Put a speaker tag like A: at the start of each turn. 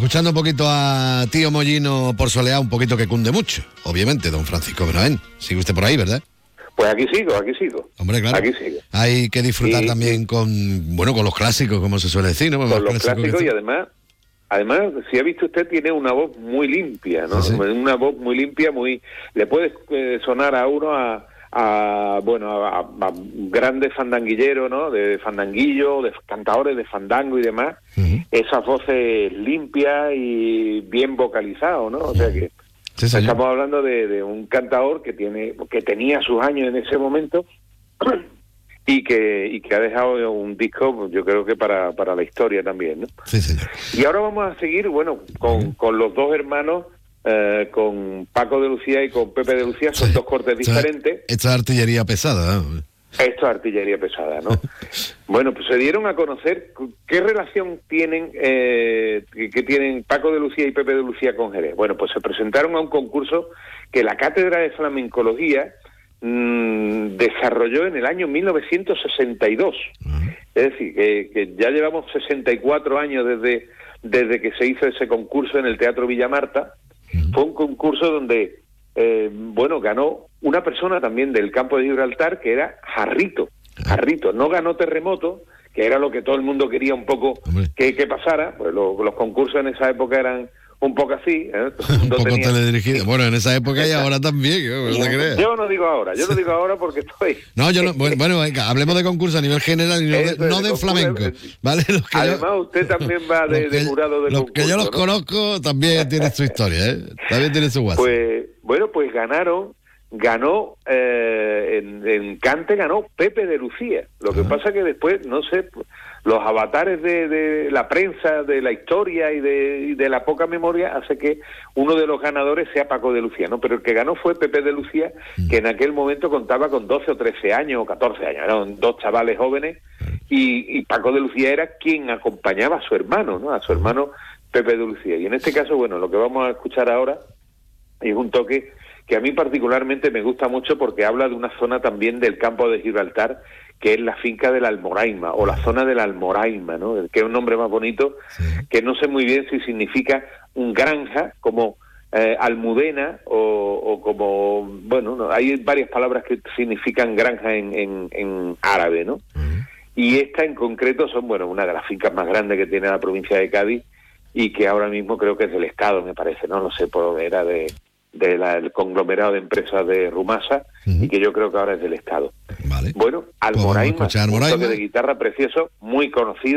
A: escuchando un poquito a Tío Mollino por Soleá, un poquito que cunde mucho, obviamente, don Francisco Benoén. Sigue usted por ahí, ¿verdad?
B: Pues aquí sigo.
A: Hombre, claro.
B: Aquí sigo.
A: Hay que disfrutar también con los clásicos, como se suele decir, ¿no?
B: Con los clásicos y además, si ha visto usted, tiene una voz muy limpia, ¿no? ¿Sí? Una voz muy limpia, le puede sonar a uno a grandes fandanguilleros, ¿no? De fandanguillo, de cantadores de fandango y demás. Uh-huh. Esas voces limpias y bien vocalizados, ¿no? O sea que estamos hablando de un cantador que tenía sus años en ese momento y que ha dejado un disco, yo creo que para la historia también, ¿no?
A: Sí, señor.
B: Y ahora vamos a seguir, con los dos hermanos, con Paco de Lucía y con Pepe de Lucía. Son dos cortes diferentes.
A: Esta es artillería pesada, ¿no?
B: Esto es artillería pesada, ¿no? Bueno, pues se dieron a conocer qué relación tienen que tienen Paco de Lucía y Pepe de Lucía con Jerez. Bueno, pues se presentaron a un concurso que la Cátedra de Flamencología desarrolló en el año 1962. Uh-huh. Es decir, que ya llevamos 64 años desde que se hizo ese concurso en el Teatro Villamarta. Uh-huh. Fue un concurso donde ganó una persona también del campo de Gibraltar, que era Jarrito. No ganó Terremoto, que era lo que todo el mundo quería un poco que pasara. Pues los concursos en esa época eran un poco así, ¿eh?
A: Un poco teledirigido. Bueno, en esa época y ahora también, ¿no te crees?
B: Yo no digo ahora porque estoy...
A: No, yo no, bueno, venga, hablemos de concurso a nivel general y no de flamenco, ¿vale?
B: Además, usted también va de jurado de concurso.
A: Los que yo los conozco también tienen su historia, ¿eh? También tienen su guasa.
B: Pues ganó en cante ganó Pepe de Lucía. Lo que pasa que después, no sé, los avatares de la prensa, de la historia y de la poca memoria hace que uno de los ganadores sea Paco de Lucía, ¿no? Pero el que ganó fue Pepe de Lucía, que en aquel momento contaba con 12 o 13 años o 14 años, eran dos chavales jóvenes, y Paco de Lucía era quien acompañaba a su hermano, ¿no? A su hermano Pepe de Lucía. Y en este caso, lo que vamos a escuchar ahora es un toque que a mí particularmente me gusta mucho porque habla de una zona también del campo de Gibraltar, que es la finca de la Almoraima, o la zona de la Almoraima, ¿no? Que es un nombre más bonito, que no sé muy bien si significa un granja, como Almudena, o como, hay varias palabras que significan granja en árabe, ¿no? Y esta en concreto son, una de las fincas más grandes que tiene la provincia de Cádiz, y que ahora mismo creo que es del Estado, me parece, no lo sé, era del conglomerado de empresas de Rumasa, y que yo creo que ahora es del Estado.
A: Vale.
B: Almoraima, un toque de guitarra precioso, muy conocido.